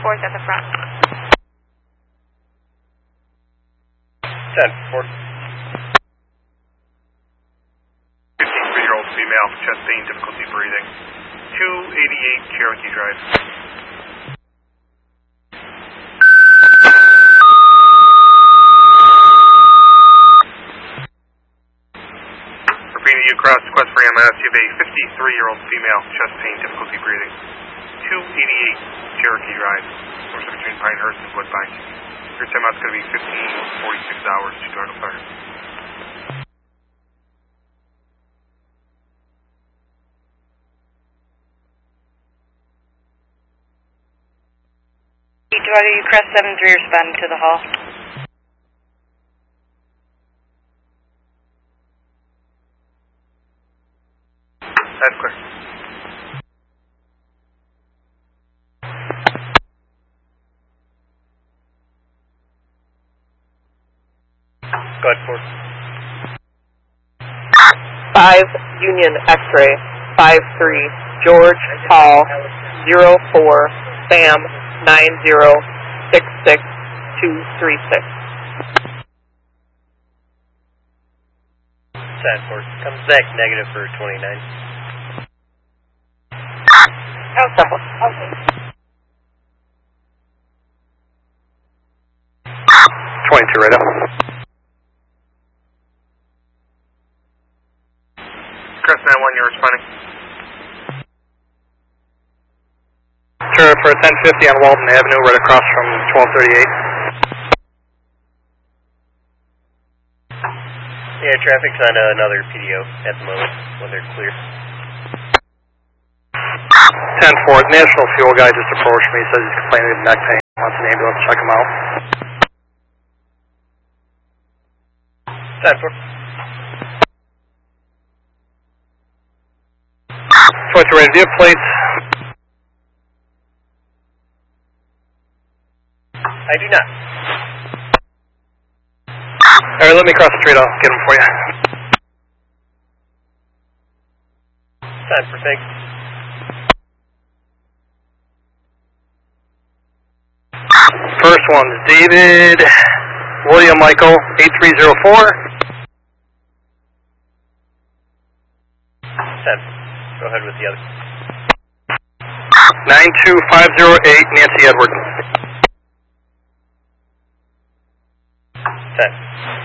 4's at the front. 10-4. 53-year-old female, chest pain, difficulty breathing. 288 Cherokee Drive. Repeating you across request for EMS, you have a 53-year-old female, chest pain, difficulty breathing. 288 Cherokee Drive, somewhere between Pinehurst and Woodbine. Your timeout's going to be 15:46 hours to start a fire. Whether you crest 7-3 respond to the hall. That's clear. Go ahead, Ford. 5 Union X-ray, 5-3, George Paul, 04, Sam, 9066236. 10-4. Comes back negative for 29. Okay. 22 right up. Crest 9-1, you're responding. Sure, for 1050 on Walton Avenue, right across from 1238. Yeah, traffic's on another PDO at the moment when they're clear. 10-4, National Fuel guy just approached me, says he's complaining of neck pain, wants an ambulance to check him out. 10-4. 22 ready, do you have plates? I do not. Alright, let me cross the street, I'll get them for you. 10-4, thanks. First one's David William Michael, 8304. 10. Go ahead with the other. 92508, Nancy Edward. 10.